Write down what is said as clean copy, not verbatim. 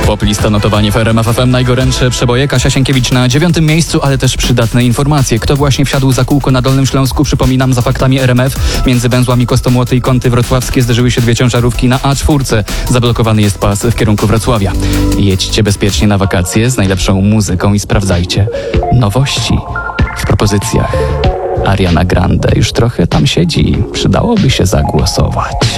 Poplista notowanie w RMF FM. Najgorętsze przeboje. Kasia Sienkiewicz na 9. miejscu, ale też przydatne informacje. Kto właśnie wsiadł za kółko na Dolnym Śląsku? Przypominam, za faktami RMF. Między węzłami Kostomłoty i Kąty Wrocławskie zderzyły się dwie ciężarówki na A4. Zablokowany jest pas w kierunku Wrocławia. Jedźcie bezpiecznie na wakacje z najlepszą muzyką i sprawdzajcie nowości w propozycjach. Ariana Grande już trochę tam siedzi. Przydałoby się zagłosować.